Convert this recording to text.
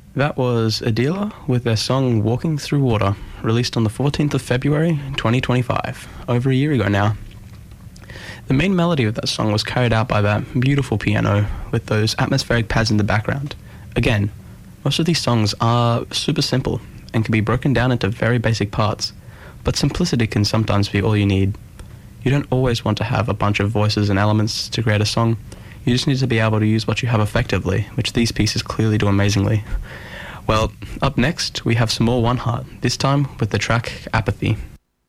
That was Adela with their song Walking Through Water, released on the 14th of February 2025, over a year ago now. The main melody of that song was carried out by that beautiful piano with those atmospheric pads in the background. Again, most of these songs are super simple and can be broken down into very basic parts, but simplicity can sometimes be all you need. You don't always want to have a bunch of voices and elements to create a song. You just need to be able to use what you have effectively, which these pieces clearly do amazingly. Well, up next, we have some more One Heart, this time with the track Apathy.